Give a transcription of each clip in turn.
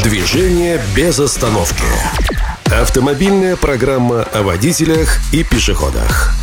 Движение без остановки. Автомобильная программа о водителях и пешеходах.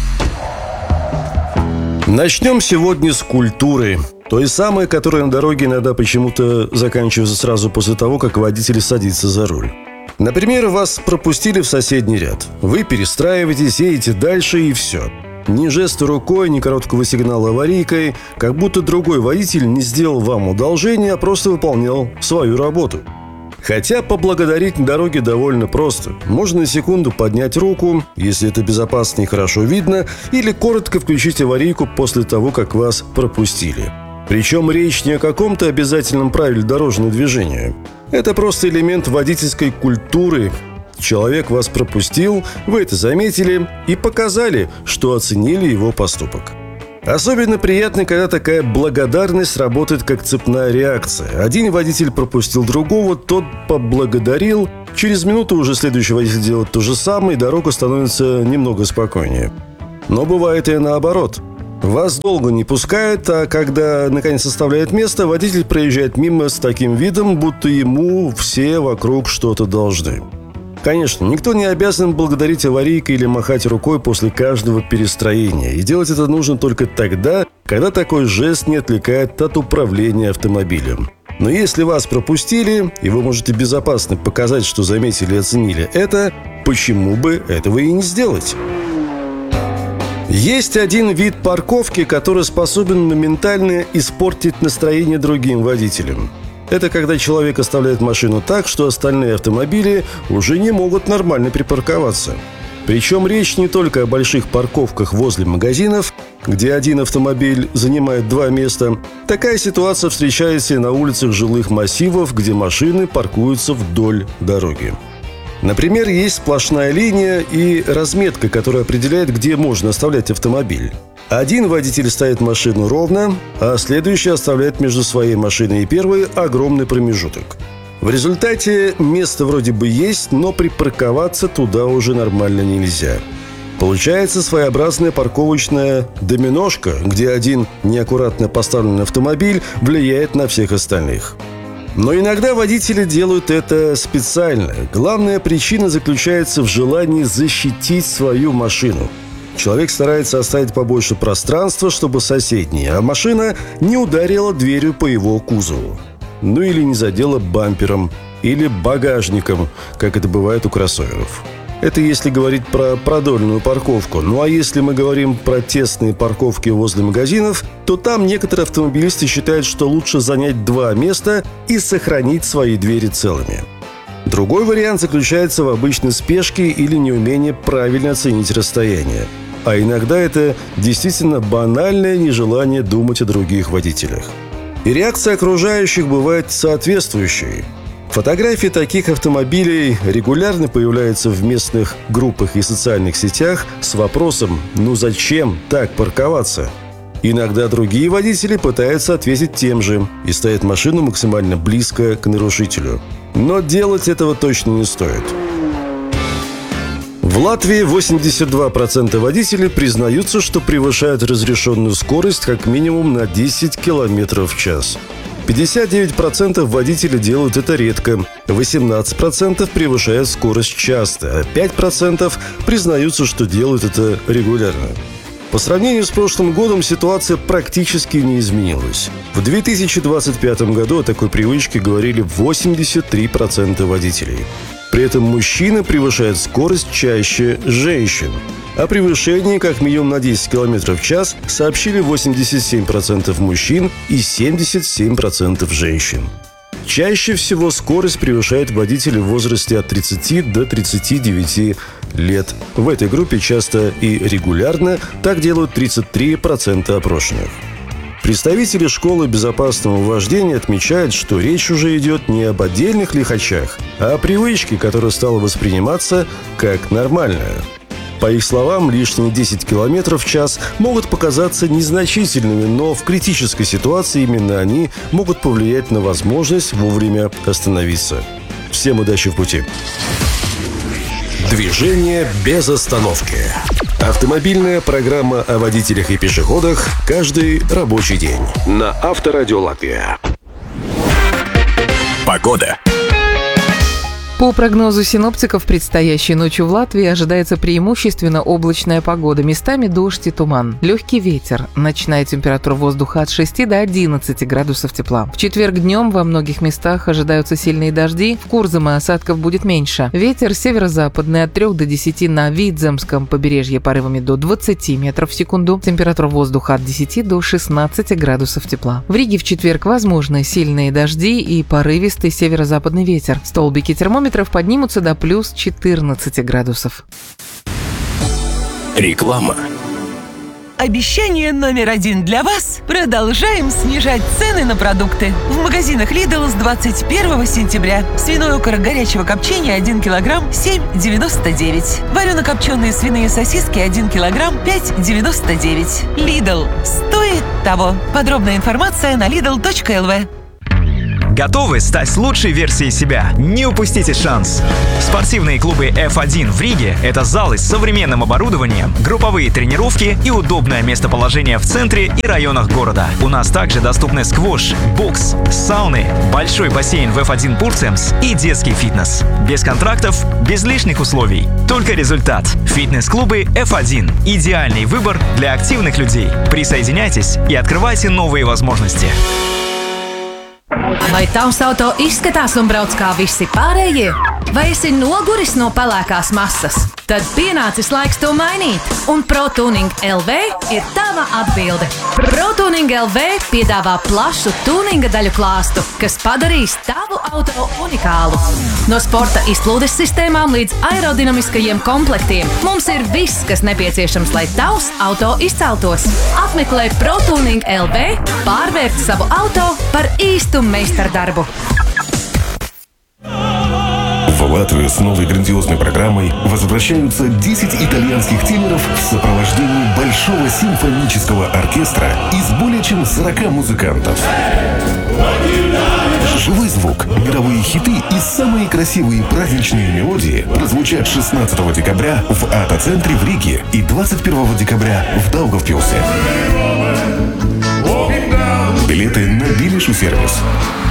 Начнем сегодня с культуры. Той самой, которая на дороге иногда почему-то заканчивается сразу после того, как водитель садится за руль. Например, вас пропустили в соседний ряд. Вы перестраиваетесь, едете дальше и все. Ни жеста рукой, ни короткого сигнала аварийкой, как будто другой водитель не сделал вам одолжение, а просто выполнял свою работу. Хотя поблагодарить на дороге довольно просто. Можно на секунду поднять руку, если это безопасно и хорошо видно, или коротко включить аварийку после того, как вас пропустили. Причем речь не о каком-то обязательном правиле дорожного движения. Это просто элемент водительской культуры. Человек вас пропустил, вы это заметили и показали, что оценили его поступок. Особенно приятно, когда такая благодарность работает как цепная реакция. Один водитель пропустил другого, тот поблагодарил. Через минуту уже следующий водитель делает то же самое, и дорога становится немного спокойнее. Но бывает и наоборот. Вас долго не пускают, а когда наконец оставляет место, водитель проезжает мимо с таким видом, будто ему все вокруг что-то должны. Конечно, никто не обязан благодарить аварийкой или махать рукой после каждого перестроения. И делать это нужно только тогда, когда такой жест не отвлекает от управления автомобилем. Но если вас пропустили, и вы можете безопасно показать, что заметили и оценили это, почему бы этого и не сделать? Есть один вид парковки, который способен моментально испортить настроение другим водителям. Это когда человек оставляет машину так, что остальные автомобили уже не могут нормально припарковаться. Причем речь не только о больших парковках возле магазинов, где один автомобиль занимает два места. Такая ситуация встречается и на улицах жилых массивов, где машины паркуются вдоль дороги. Например, есть сплошная линия и разметка, которая определяет, где можно оставлять автомобиль. Один водитель ставит машину ровно, а следующий оставляет между своей машиной и первой огромный промежуток. В результате место вроде бы есть, но припарковаться туда уже нормально нельзя. Получается своеобразная парковочная доминошка, где один неаккуратно поставленный автомобиль влияет на всех остальных. Но иногда водители делают это специально. Главная причина заключается в желании защитить свою машину. Человек старается оставить побольше пространства, чтобы соседняя, а машина не ударила дверью по его кузову. Ну или не задела бампером или багажником, как это бывает у кроссоверов. Это если говорить про продольную парковку. Ну а если мы говорим про тесные парковки возле магазинов, то там некоторые автомобилисты считают, что лучше занять два места и сохранить свои двери целыми. Другой вариант заключается в обычной спешке или неумении правильно оценить расстояние. А иногда это действительно банальное нежелание думать о других водителях. И реакция окружающих бывает соответствующей. Фотографии таких автомобилей регулярно появляются в местных группах и социальных сетях с вопросом «Ну зачем так парковаться?». Иногда другие водители пытаются ответить тем же и ставят машину максимально близко к нарушителю. Но делать этого точно не стоит. В Латвии 82% водителей признаются, что превышают разрешенную скорость как минимум на 10 км в час. 59% водителей делают это редко, 18% превышают скорость часто, а 5% признаются, что делают это регулярно. По сравнению с прошлым годом ситуация практически не изменилась. В 2025 году о такой привычке говорили 83% водителей. При этом мужчины превышают скорость чаще женщин. О превышении как минимум на 10 км в час сообщили 87% мужчин и 77% женщин. Чаще всего скорость превышает водители в возрасте от 30 до 39 лет. В этой группе часто и регулярно так делают 33% опрошенных. Представители школы безопасного вождения отмечают, что речь уже идет не об отдельных лихачах, а о привычке, которая стала восприниматься как нормальная. По их словам, лишние 10 км в час могут показаться незначительными, но в критической ситуации именно они могут повлиять на возможность вовремя остановиться. Всем удачи в пути! Движение без остановки. Автомобильная программа о водителях и пешеходах каждый рабочий день на Авторадио Латвия. Погода. По прогнозу синоптиков, предстоящей ночью в Латвии ожидается преимущественно облачная погода, местами дождь и туман, легкий ветер, ночная температура воздуха от 6 до 11 градусов тепла. В четверг днем во многих местах ожидаются сильные дожди, в Курзаме осадков будет меньше. Ветер северо-западный от 3 до 10 на Видземском побережье порывами до 20 метров в секунду, температура воздуха от 10 до 16 градусов тепла. В Риге в четверг возможны сильные дожди и порывистый северо-западный ветер. Столбики термометров поднимутся до плюс 14 градусов. Реклама. Обещание номер 1 для вас. Продолжаем снижать цены на продукты. В магазинах Lidl с 21 сентября. Свиной окорок горячего копчения 1 килограмм 7,99. Варено-копченые свиные сосиски 1 килограмм 5,99. Lidl. Стоит того. Подробная информация на lidl.lv. Готовы стать лучшей версией себя? Не упустите шанс! Спортивные клубы F1 в Риге – это залы с современным оборудованием, групповые тренировки и удобное местоположение в центре и районах города. У нас также доступны сквош, бокс, сауны, большой бассейн в F1 Purcems и детский фитнес. Без контрактов, без лишних условий. Только результат. Фитнес-клубы F1 – идеальный выбор для активных людей. Присоединяйтесь и открывайте новые возможности. Vai tavs auto izskatās un brauc kā visi pārējie? Vai esi noguris no pelēkās masas? Tad pienācis laiks to mainīt, un ProTuning LV ir tava atbilde. ProTuning LV piedāvā plašu tuninga daļu klāstu, kas padarīs tavu auto unikālu. No sporta izplūdes sistēmām līdz aerodinamiskajiem komplektiem mums ir viss, kas nepieciešams, lai tavs auto izceltos. Apmeklē ProTuning LV, pārvērt savu auto par īstu meistardarbu. В Латвию с новой грандиозной программой возвращаются 10 итальянских теноров в сопровождении большого симфонического оркестра из более чем 40 музыкантов. Живой звук, мировые хиты и самые красивые праздничные мелодии прозвучат 16 декабря в Ата-центре в Риге и 21 декабря в Даугавпилсе. Билеты на Билишу сервис.